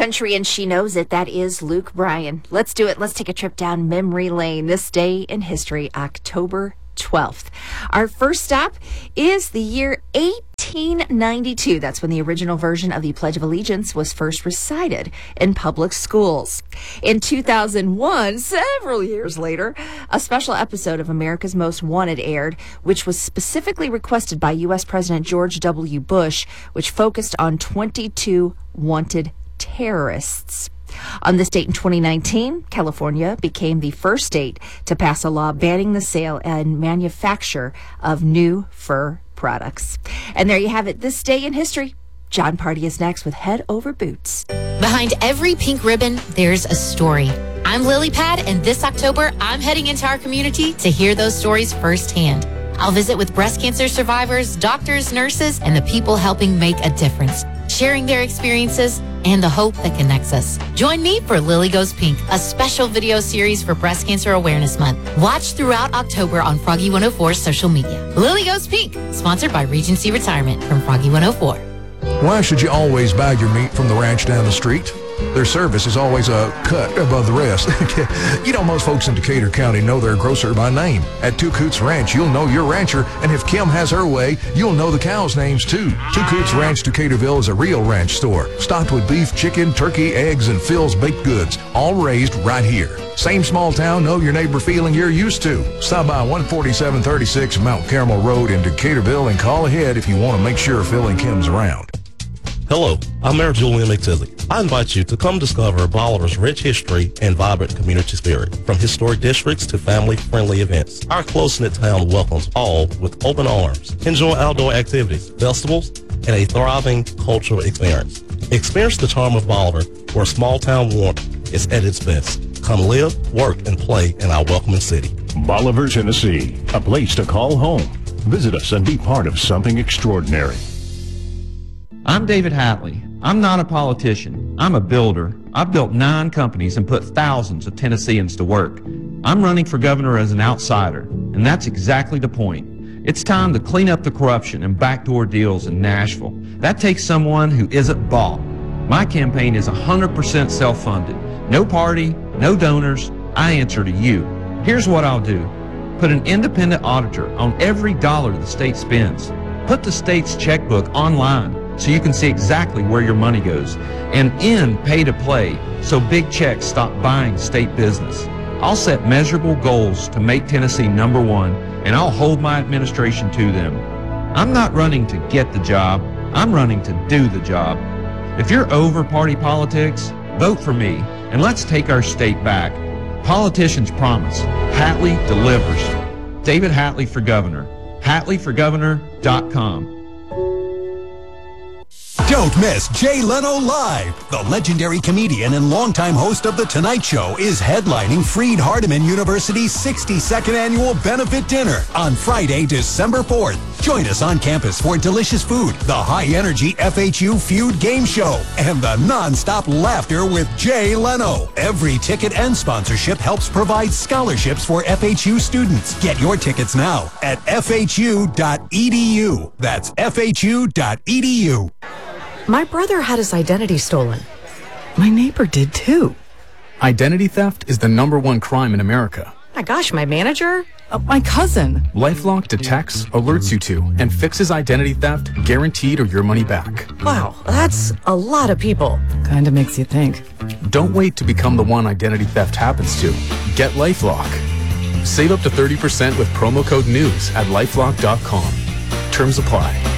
country, and she knows it. That is Luke Bryan. Let's do it. Let's take a trip down memory lane. This day in history, October 12th. Our first stop is the year 1892. That's when the original version of the Pledge of Allegiance was first recited in public schools. In 2001, several years later, a special episode of America's Most Wanted aired, which was specifically requested by U.S. President George W. Bush, which focused on 22 wanted terrorists. On this date in 2019, California became the first state to pass a law banning the sale and manufacture of new fur products. And there you have it, this day in history. John Party is next with Head Over Boots. Behind every pink ribbon, there's a story. I'm Lily Pad, and this October, I'm heading into our community to hear those stories firsthand. I'll visit with breast cancer survivors, doctors, nurses, and the people helping make a difference, sharing their experiences and the hope that connects us. Join me for Lily Goes Pink, a special video series for Breast Cancer Awareness Month. Watch throughout October on Froggy 104's social media. Lily Goes Pink, sponsored by Regency Retirement from Froggy 104. Why should you always buy your meat from the ranch down the street? Their service is always a cut above the rest. You know, most folks in Decatur County know their grocer by name. At Two Coots Ranch, you'll know your rancher, and if Kim has her way, you'll know the cows' names too. Two Coots Ranch Decaturville is a real ranch store, stocked with beef, chicken, turkey, eggs, and Phil's baked goods, all raised right here. Same small town, know your neighbor feeling you're used to. Stop by 14736 Mount Carmel Road in Decaturville and call ahead if you want to make sure Phil and Kim's around. Hello, I'm Mayor Julian McTizzy. I invite you to come discover Bolivar's rich history and vibrant community spirit. From historic districts to family-friendly events, our close-knit town welcomes all with open arms. Enjoy outdoor activities, festivals, and a thriving cultural experience. Experience the charm of Bolivar, where small-town warmth is at its best. Come live, work, and play in our welcoming city. Bolivar, Tennessee, a place to call home. Visit us and be part of something extraordinary. I'm David Hatley. I'm not a politician. I'm a builder. I've built 9 companies and put thousands of Tennesseans to work. I'm running for governor as an outsider, and that's exactly the point. It's time to clean up the corruption and backdoor deals in Nashville. That takes someone who isn't bought. My campaign is 100% self-funded. No party, no donors. I answer to you. Here's what I'll do. Put an independent auditor on every dollar the state spends. Put the state's checkbook online so you can see exactly where your money goes, and end pay-to-play so big checks stop buying state business. I'll set measurable goals to make Tennessee number one, and I'll hold my administration to them. I'm not running to get the job. I'm running to do the job. If you're over party politics, vote for me, and let's take our state back. Politicians promise. Hatley delivers. David Hatley for governor. HatleyForGovernor.com. Don't miss Jay Leno Live. The legendary comedian and longtime host of The Tonight Show is headlining Freed-Hardeman University's 62nd annual benefit dinner on Friday, December 4th. Join us on campus for delicious food, the high-energy FHU Feud game show, and the non-stop laughter with Jay Leno. Every ticket and sponsorship helps provide scholarships for FHU students. Get your tickets now at fhu.edu. That's fhu.edu. My brother had his identity stolen. My neighbor did too. Identity theft is the #1 crime in America. My gosh, my manager? My cousin. LifeLock detects, alerts you to, and fixes identity theft, guaranteed or your money back. Wow, that's a lot of people. Kinda makes you think. Don't wait to become the one identity theft happens to. Get LifeLock. Save up to 30% with promo code NEWS at LifeLock.com. Terms apply.